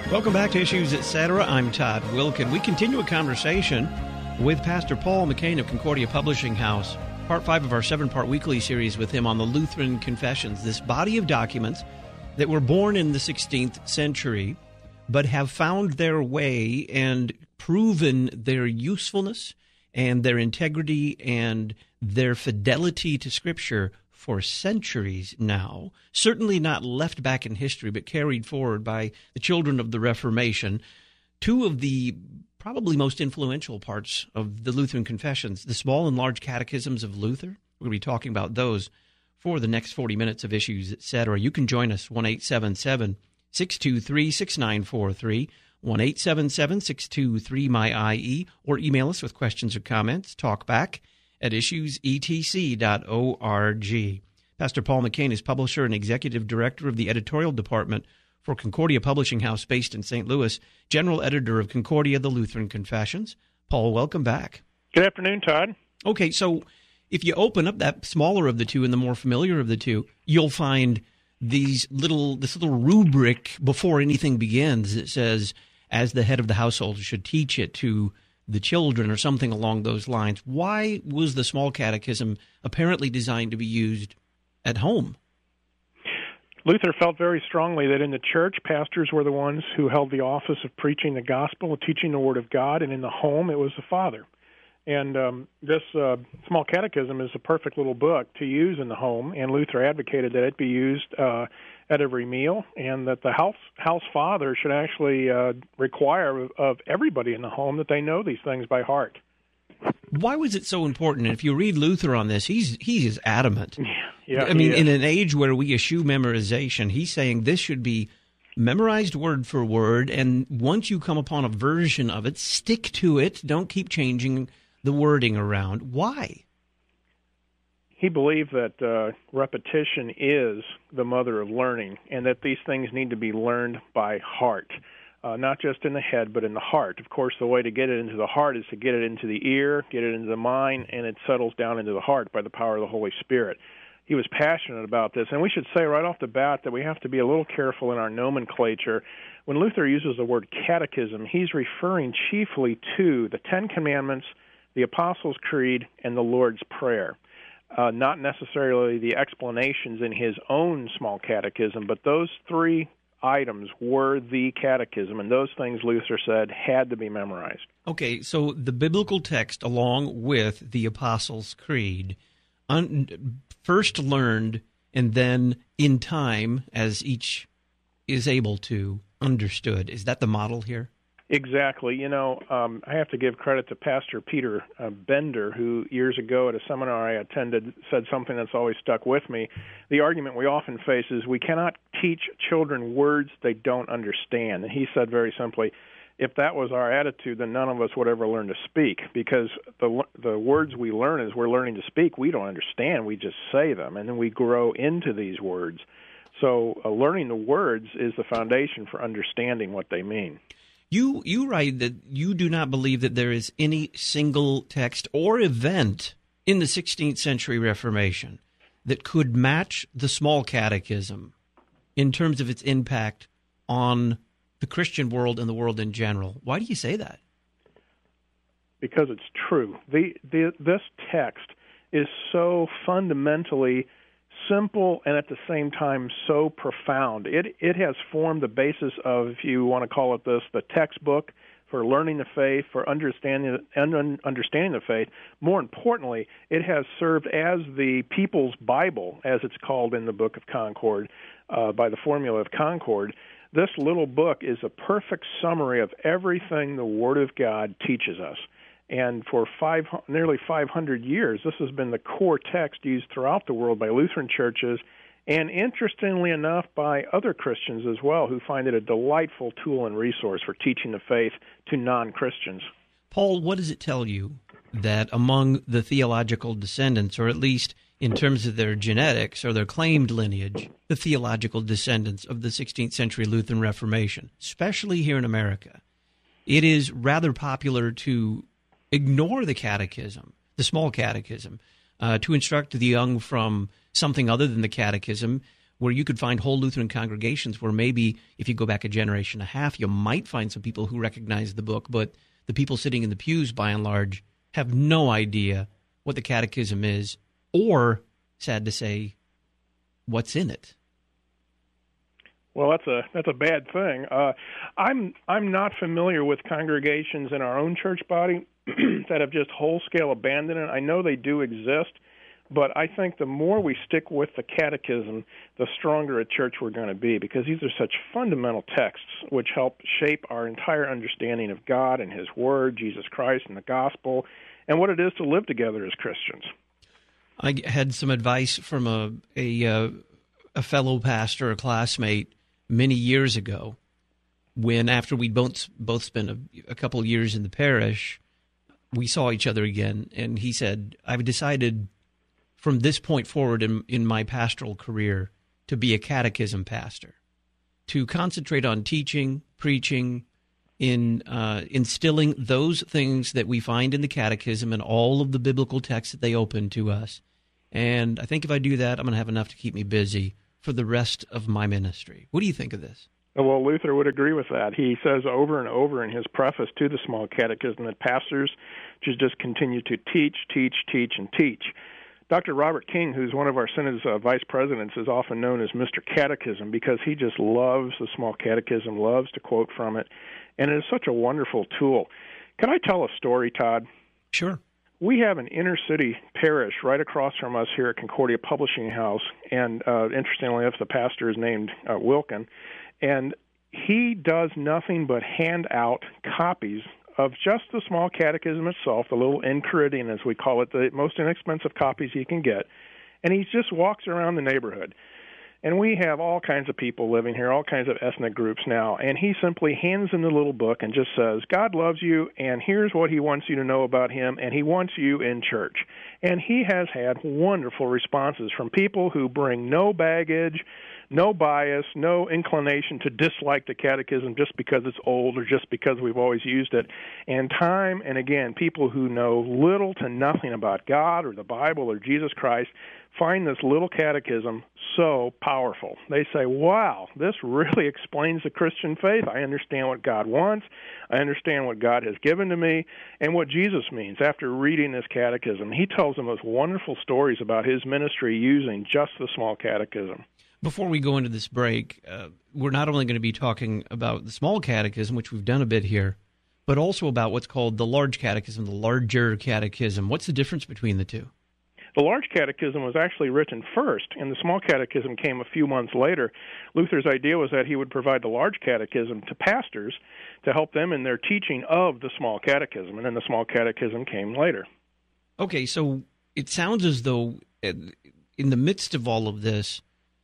Welcome back to Issues Etc. I'm Todd Wilkin. We continue a conversation with Pastor Paul McCain of Concordia Publishing House, part 5 of our 7-part weekly series with him on the Lutheran Confessions, this body of documents that were born in the 16th century but have found their way and proven their usefulness and their integrity and their fidelity to Scripture for centuries now, certainly not left back in history, but carried forward by the children of the Reformation. Two of the probably most influential parts of the Lutheran Confessions, the small and large catechisms of Luther. We're going to be talking about those for the next 40 minutes of Issues, etc. You can join us, 1-877-623-6943, 1-877-623-MY-IE, or email us with questions or comments, talkback at issuesetc.org. Pastor Paul McCain is publisher and executive director of the editorial department for Concordia Publishing House based in St. Louis, general editor of Concordia, the Lutheran Confessions. Paul, welcome back. Good afternoon, Todd. Okay, so if you open up that smaller of the two and the more familiar of the two, you'll find this little rubric before anything begins that says, as the head of the household should teach it to the children, or something along those lines. Why was the small catechism apparently designed to be used at home? Luther felt very strongly that in the church, pastors were the ones who held the office of preaching the gospel and teaching the word of God, and in the home, it was the father. And this small catechism is a perfect little book to use in the home, and Luther advocated that it be used at every meal, and that the house father should actually require of everybody in the home that they know these things by heart. Why was it so important? And if you read Luther on this, he's adamant. Yeah, I mean, in an age where we eschew memorization, he's saying this should be memorized word for word, and once you come upon a version of it, stick to it. Don't keep changing the wording around. Why? He believed that repetition is the mother of learning, and that these things need to be learned by heart, not just in the head, but in the heart. Of course, the way to get it into the heart is to get it into the ear, get it into the mind, and it settles down into the heart by the power of the Holy Spirit. He was passionate about this, and we should say right off the bat that we have to be a little careful in our nomenclature. When Luther uses the word catechism, he's referring chiefly to the Ten Commandments, the Apostles' Creed, and the Lord's Prayer. Not necessarily the explanations in his own small catechism, but those three items were the catechism, and those things, Luther said, had to be memorized. Okay, so the biblical text, along with the Apostles' Creed, first learned, and then in time, as each is able to, understood. Is that the model here? Exactly. You know, I have to give credit to Pastor Peter Bender, who years ago at a seminar I attended said something that's always stuck with me. The argument we often face is we cannot teach children words they don't understand. And he said very simply, if that was our attitude, then none of us would ever learn to speak, because the words we learn as we're learning to speak, we don't understand. We just say them, and then we grow into these words. So learning the words is the foundation for understanding what they mean. You write that you do not believe that there is any single text or event in the 16th century Reformation that could match the small catechism in terms of its impact on the Christian world and the world in general. Why do you say that? Because it's true. This text is so fundamentally simple and at the same time so profound. It has formed the basis of, if you want to call it this, the textbook for learning the faith, for understanding the faith. More importantly, it has served as the people's Bible, as it's called in the Book of Concord, by the Formula of Concord. This little book is a perfect summary of everything the Word of God teaches us. And for nearly 500 years, this has been the core text used throughout the world by Lutheran churches, and interestingly enough, by other Christians as well, who find it a delightful tool and resource for teaching the faith to non-Christians. Paul, what does it tell you that among the theological descendants, or at least in terms of their genetics or their claimed lineage, the theological descendants of the 16th century Lutheran Reformation, especially here in America, it is rather popular to ignore the catechism, the small catechism, to instruct the young from something other than the catechism, where you could find whole Lutheran congregations where maybe if you go back a generation and a half, you might find some people who recognize the book, but the people sitting in the pews, by and large, have no idea what the Catechism is or, sad to say, what's in it. Well, that's a bad thing. I'm not familiar with congregations in our own church body that have just whole-scale abandoned it. I know they do exist, but I think the more we stick with the Catechism, the stronger a church we're going to be, because these are such fundamental texts which help shape our entire understanding of God and His Word, Jesus Christ, and the Gospel, and what it is to live together as Christians. I had some advice from a fellow pastor, a classmate, many years ago, when after we'd both spent a couple of years in the parish, we saw each other again, and he said, I've decided from this point forward in my pastoral career to be a catechism pastor, to concentrate on teaching, preaching, in instilling those things that we find in the catechism and all of the biblical texts that they open to us. And I think if I do that, I'm going to have enough to keep me busy for the rest of my ministry. What do you think of this? Well, Luther would agree with that. He says over and over in his preface to the Small Catechism that pastors should just continue to teach, and teach. Dr. Robert King, who's one of our Synods vice presidents, is often known as Mr. Catechism because he just loves the Small Catechism, loves to quote from it, and it is such a wonderful tool. Can I tell a story, Todd? Sure. We have an inner-city parish right across from us here at Concordia Publishing House, and interestingly enough, the pastor is named Wilkin, and he does nothing but hand out copies of just the Small Catechism itself, the little Enchiridion, as we call it, the most inexpensive copies he can get, and he just walks around the neighborhood. And we have all kinds of people living here, all kinds of ethnic groups now, and he simply hands them the little book and just says, God loves you, and here's what he wants you to know about him, and he wants you in church. And he has had wonderful responses from people who bring no baggage, no bias, no inclination to dislike the catechism just because it's old or just because we've always used it. And time and again, people who know little to nothing about God or the Bible or Jesus Christ find this little catechism so powerful. They say, wow, this really explains the Christian faith. I understand what God wants. I understand what God has given to me and what Jesus means after reading this catechism. He tells them those wonderful stories about his ministry using just the Small Catechism. Before we go into this break, we're not only going to be talking about the Small Catechism, which we've done a bit here, but also about what's called the Large Catechism, the Larger Catechism. What's the difference between the two? The Large Catechism was actually written first, and the Small Catechism came a few months later. Luther's idea was that he would provide the Large Catechism to pastors to help them in their teaching of the Small Catechism, and then the Small Catechism came later. Okay, so it sounds as though in the midst of all of this,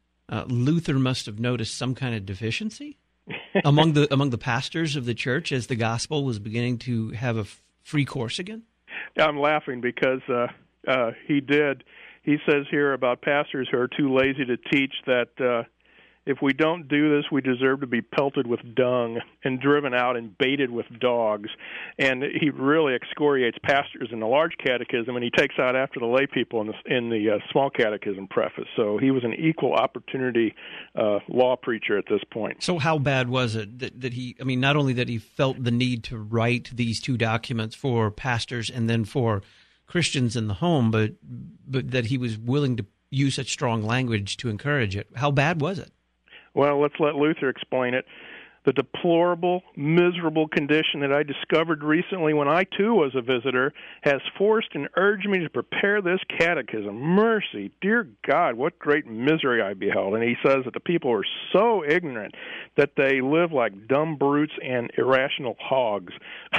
Luther must have noticed some kind of deficiency among the pastors of the church as the gospel was beginning to have a free course again? I'm laughing because he did. He says here about pastors who are too lazy to teach that if we don't do this, we deserve to be pelted with dung and driven out and baited with dogs. And he really excoriates pastors in the Large Catechism, and he takes out after the lay people in the Small Catechism preface. So he was an equal opportunity law preacher at this point. So how bad was it that he, I mean, not only that he felt the need to write these two documents for pastors and then for Christians in the home, but that he was willing to use such strong language to encourage it? How bad was it? Well, let's let Luther explain it. The deplorable, miserable condition that I discovered recently when I, too, was a visitor has forced and urged me to prepare this catechism. Mercy, dear God, what great misery I beheld. And he says that the people are so ignorant that they live like dumb brutes and irrational hogs.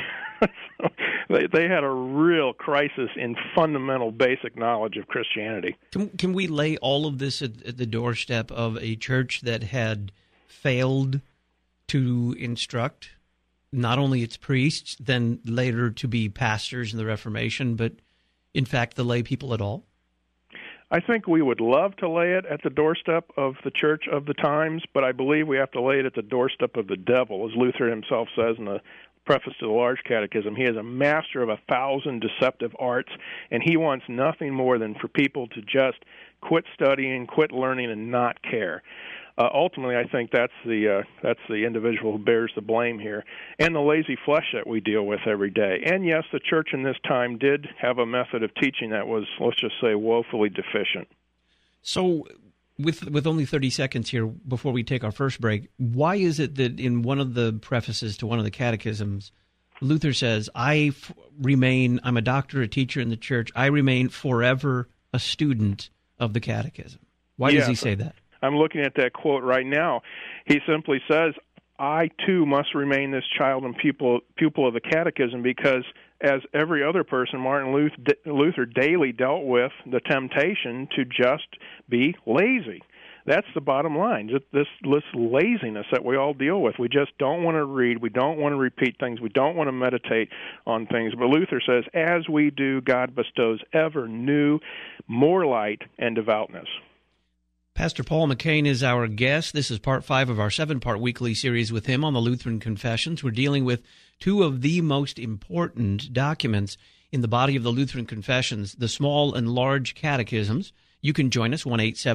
They had a real crisis in fundamental basic knowledge of Christianity. Can we lay all of this at the doorstep of a church that had failed to instruct not only its priests, then later to be pastors in the Reformation, but in fact the lay people at all? I think we would love to lay it at the doorstep of the church of the times, but I believe we have to lay it at the doorstep of the devil, as Luther himself says in the preface to the Large Catechism. He is a master of 1,000 deceptive arts, and he wants nothing more than for people to just quit studying, quit learning, and not care. Ultimately, I think that's the individual who bears the blame here, and the lazy flesh that we deal with every day. And yes, the church in this time did have a method of teaching that was, let's just say, woefully deficient. So, with only 30 seconds here before we take our first break, why is it that in one of the prefaces to one of the catechisms, Luther says, I'm a doctor, a teacher in the church, I remain forever a student of the catechism? Why does he say that? I'm looking at that quote right now. He simply says, I, too, must remain this child and pupil of the catechism, because as every other person, Martin Luther daily dealt with the temptation to just be lazy. That's the bottom line, this laziness that we all deal with. We just don't want to read. We don't want to repeat things. We don't want to meditate on things. But Luther says, as we do, God bestows ever new, more light and devoutness. Pastor Paul McCain is our guest. This is part 5 of our 7-part weekly series with him on the Lutheran Confessions. We're dealing with two of the most important documents in the body of the Lutheran Confessions, the small and large catechisms. You can join us,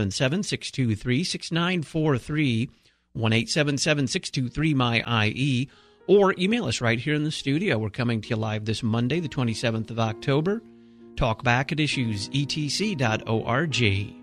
1-877-623-6943, 1-877-623-MY-IE, or email us right here in the studio. We're coming to you live this Monday, the 27th of October. Talk back at issuesetc.org.